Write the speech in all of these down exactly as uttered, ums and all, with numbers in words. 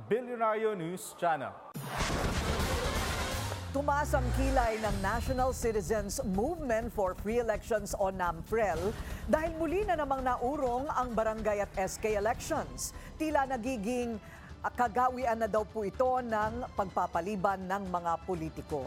Bilyonaryo News Channel. Tumaas ang kilay ng National Citizens Movement for Free Elections o NAMFREL dahil muli na namang naurong ang barangay at S K elections. Tila nagiging kagawian na daw po ito ng pagpapaliban ng mga politiko.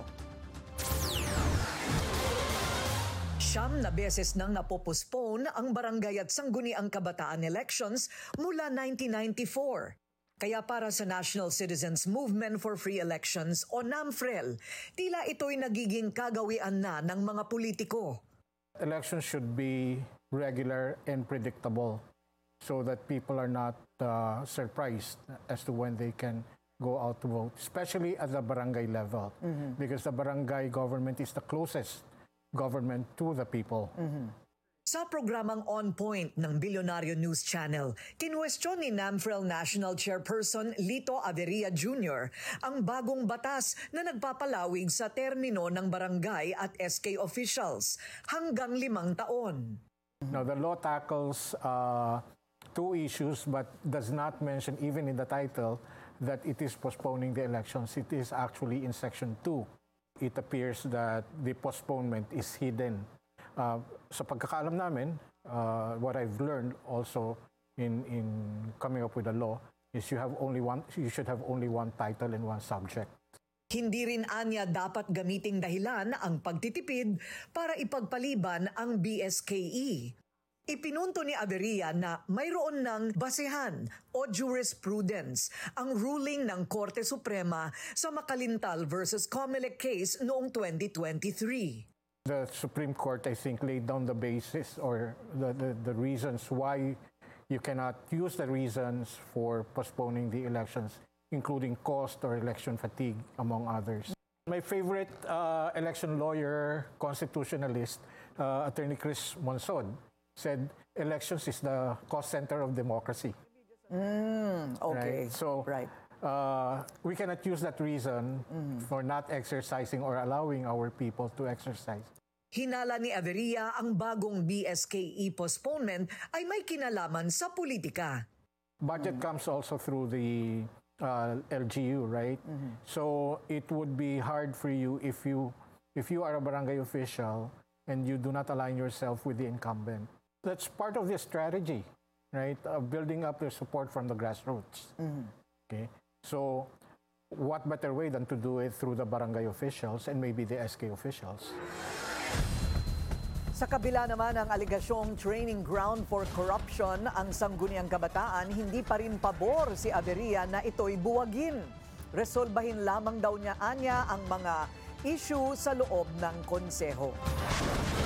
Siyam na beses nang napopostpone ang barangay at sangguniang kabataan elections mula nineteen ninety-four. Kaya para sa National Citizens Movement for Free Elections o NAMFREL, tila ito'y nagiging kagawian na ng mga politiko. Elections should be regular and predictable so that people are not uh, surprised as to when they can go out to vote, especially at the barangay level, mm-hmm. because the barangay government is the closest government to the people. Mm-hmm. Sa programang On Point ng Bilyonaryo News Channel, kinwestiyon ni NAMFREL National Chairperson Lito Averia Junior ang bagong batas na nagpapalawig sa termino ng barangay at S K officials hanggang limang taon. Now, the law tackles uh, two issues but does not mention, even in the title, that it is postponing the elections. It is actually in Section two. It appears that the postponement is hidden. Uh, sa pagkakaalam namin, uh, what I've learned also in in coming up with a law is you have only one, you should have only one title and one subject. Hindi rin anya dapat gamiting dahilan ang pagtitipid para ipagpaliban ang B S K E. Ipinunto ni Averia na mayroon ng basehan o jurisprudence ang ruling ng Korte Suprema sa Makalintal versus Comelec case noong twenty twenty-three. The Supreme Court, I think, laid down the basis or the, the, the reasons why you cannot use the reasons for postponing the elections, including cost or election fatigue, among others. My favorite uh, election lawyer, constitutionalist, uh, Attorney Chris Monsod, said elections is the cost center of democracy. Mm, okay. Right? So right. Uh, we cannot use that reason mm. for not exercising or allowing our people to exercise. Hinala ni Averia ang bagong B S K E postponement ay may kinalaman sa politika. Budget mm. comes also through the uh, L G U, right? Mm-hmm. So it would be hard for you if you if you are a barangay official and you do not align yourself with the incumbent. That's part of the strategy, right? Of building up the support from the grassroots. Mm-hmm. Okay. So, what better way than to do it through the barangay officials and maybe the S K officials? Sa kabila naman ng aligasyong training ground for corruption ang sangguniang kabataan, hindi pa rin pabor si Averia na ito'y buwagin. Resolbahin lamang daw niya anya ang mga issue sa loob ng konseho.